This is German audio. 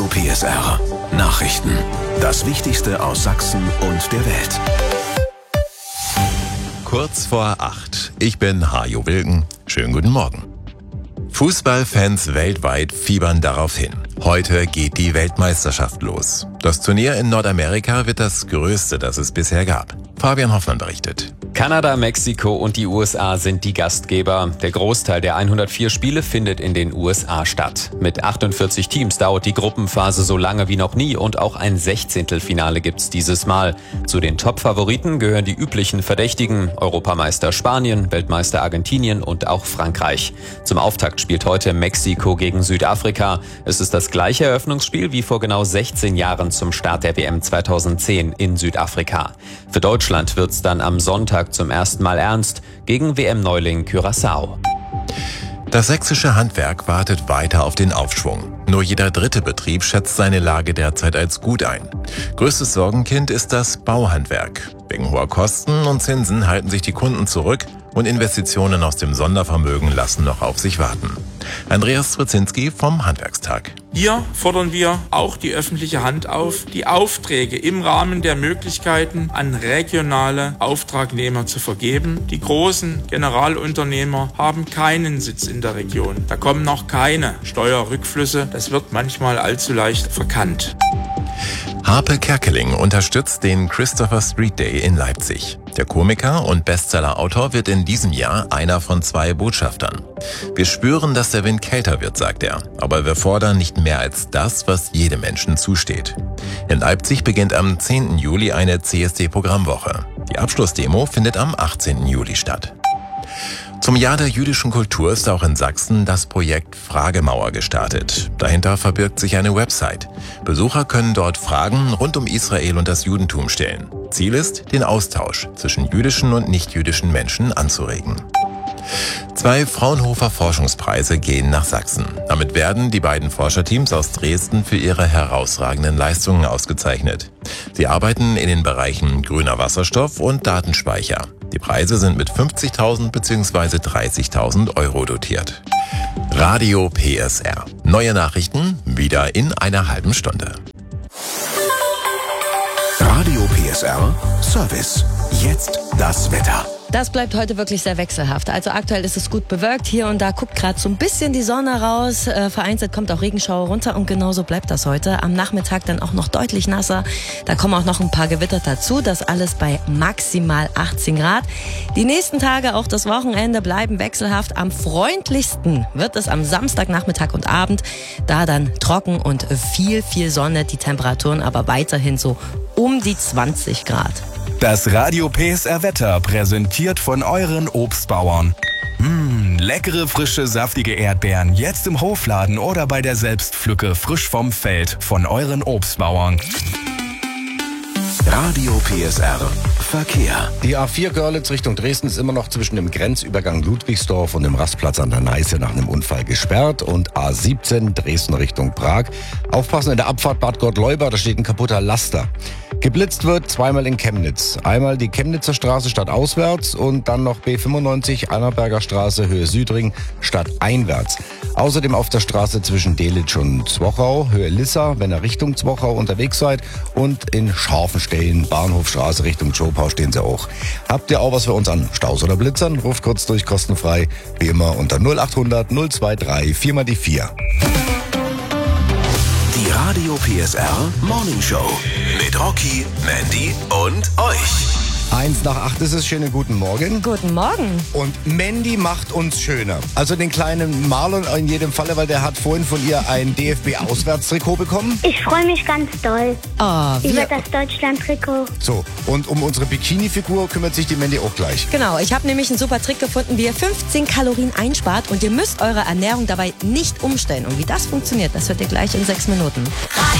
Radio PSR. Nachrichten. Das Wichtigste aus Sachsen und der Welt. Kurz vor 8. Ich bin Hajo Wilken. Schönen guten Morgen. Fußballfans weltweit fiebern darauf hin. Heute geht die Weltmeisterschaft los. Das Turnier in Nordamerika wird das größte, das es bisher gab. Fabian Hoffmann berichtet. Kanada, Mexiko und die USA sind die Gastgeber. Der Großteil der 104 Spiele findet in den USA statt. Mit 48 Teams dauert die Gruppenphase so lange wie noch nie und auch ein Sechzehntelfinale gibt's dieses Mal. Zu den Top-Favoriten gehören die üblichen Verdächtigen: Europameister Spanien, Weltmeister Argentinien und auch Frankreich. Zum Auftakt spielt heute Mexiko gegen Südafrika. Es ist das gleiche Eröffnungsspiel wie vor genau 16 Jahren zum Start der WM 2010 in Südafrika. Für Deutschland wird's dann am Sonntag zum ersten Mal ernst gegen WM-Neuling Curaçao. Das sächsische Handwerk wartet weiter auf den Aufschwung. Nur jeder dritte Betrieb schätzt seine Lage derzeit als gut ein. Größtes Sorgenkind ist das Bauhandwerk. Wegen hoher Kosten und Zinsen halten sich die Kunden zurück und Investitionen aus dem Sondervermögen lassen noch auf sich warten. Andreas Strzezinski vom Handwerkstag. Hier fordern wir auch die öffentliche Hand auf, die Aufträge im Rahmen der Möglichkeiten an regionale Auftragnehmer zu vergeben. Die großen Generalunternehmer haben keinen Sitz in der Region. Da kommen noch keine Steuerrückflüsse. Das wird manchmal allzu leicht verkannt. Harpe Kerkeling unterstützt den Christopher Street Day in Leipzig. Der Komiker und Bestseller-Autor wird in diesem Jahr einer von 2 Botschaftern. Wir spüren, dass der Wind kälter wird, sagt er. Aber wir fordern nicht mehr als das, was jedem Menschen zusteht. In Leipzig beginnt am 10. Juli eine CSD-Programmwoche. Die Abschlussdemo findet am 18. Juli statt. Zum Jahr der jüdischen Kultur ist auch in Sachsen das Projekt Fragemauer gestartet. Dahinter verbirgt sich eine Website. Besucher können dort Fragen rund um Israel und das Judentum stellen. Ziel ist, den Austausch zwischen jüdischen und nichtjüdischen Menschen anzuregen. 2 Fraunhofer Forschungspreise gehen nach Sachsen. Damit werden die beiden Forscherteams aus Dresden für ihre herausragenden Leistungen ausgezeichnet. Sie arbeiten in den Bereichen grüner Wasserstoff und Datenspeicher. Die Preise sind mit 50.000 bzw. 30.000 Euro dotiert. Radio PSR. Neue Nachrichten wieder in einer halben Stunde. Radio PSR Service. Jetzt das Wetter. Das bleibt heute wirklich sehr wechselhaft. Also aktuell ist es gut bewölkt. Hier und da guckt gerade so ein bisschen die Sonne raus. Vereinzelt kommt auch Regenschauer runter und genauso bleibt das heute. Am Nachmittag dann auch noch deutlich nasser. Da kommen auch noch ein paar Gewitter dazu. Das alles bei maximal 18 Grad. Die nächsten Tage, auch das Wochenende, bleiben wechselhaft. Am freundlichsten wird es am Samstagnachmittag und Abend. Da dann trocken und viel Sonne. Die Temperaturen aber weiterhin so um die 20 Grad. Das Radio PSR Wetter präsentiert von euren Obstbauern. Leckere, frische, saftige Erdbeeren jetzt im Hofladen oder bei der Selbstpflücke frisch vom Feld von euren Obstbauern. Radio PSR Verkehr. Die A4 Görlitz Richtung Dresden ist immer noch zwischen dem Grenzübergang Ludwigsdorf und dem Rastplatz an der Neiße nach einem Unfall gesperrt. Und A17 Dresden Richtung Prag. Aufpassen in der Abfahrt Bad Gottleuba, da steht ein kaputter Laster. Geblitzt wird zweimal in Chemnitz. Einmal die Chemnitzer Straße stadtauswärts und dann noch B95 Annaberger Straße Höhe Südring stadteinwärts. Außerdem auf der Straße zwischen Delitzsch und Zwochau, Höhe Lissa, wenn ihr Richtung Zwochau unterwegs seid. Und in Scharfenstein, Bahnhofstraße Richtung Zschopau stehen sie auch. Habt ihr auch was für uns an Staus oder Blitzern? Ruft kurz durch, kostenfrei. Wie immer unter 0800 023 4 mal die 4. Die Radio PSR Morning Show mit Rocky, Mandy und euch. 1 nach 8 ist es. Schönen guten Morgen. Guten Morgen. Und Mandy macht uns schöner. Also den kleinen Marlon in jedem Falle, weil der hat vorhin von ihr ein DFB-Auswärtstrikot bekommen. Ich freue mich ganz doll über das Deutschland-Trikot. So, und um unsere Bikini-Figur kümmert sich die Mandy auch gleich. Genau, ich habe nämlich einen super Trick gefunden, wie ihr 15 Kalorien einspart und ihr müsst eure Ernährung dabei nicht umstellen. Und wie das funktioniert, das hört ihr gleich in 6 Minuten.